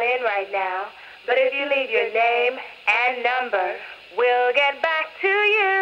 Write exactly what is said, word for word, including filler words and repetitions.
in right now. But if you leave your name and number, we'll get back to you.